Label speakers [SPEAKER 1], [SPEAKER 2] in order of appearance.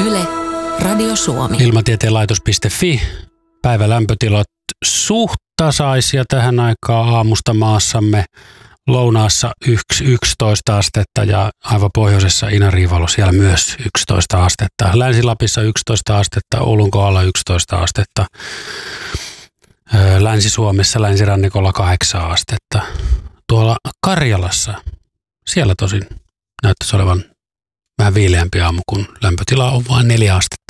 [SPEAKER 1] Yle, Radio Suomi.
[SPEAKER 2] Ilmatieteenlaitos.fi. Päivälämpötilat suht tasaisia tähän aikaan aamusta maassamme. Lounaassa 11 astetta ja aivan pohjoisessa Inariivalo siellä myös 11 astetta. Länsi-Lapissa 11 astetta, Oulun kohdalla 11 astetta. Länsi-Suomessa, länsirannikolla 8 astetta. Tuolla Karjalassa, siellä tosin näyttäisi olevan vähän viileämpi aamu, kun lämpötila on vain 4 astetta.